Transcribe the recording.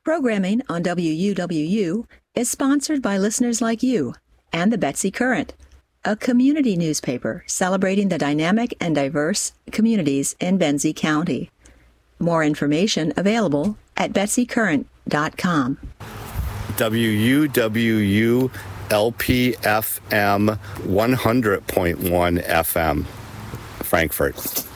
Programming on WUWU is sponsored by listeners like you and the Betsy Current, a community newspaper celebrating the dynamic and diverse communities in Benzie County. More information available at betsycurrent.com. WUWU LPFM 100.1 FM, Frankfort.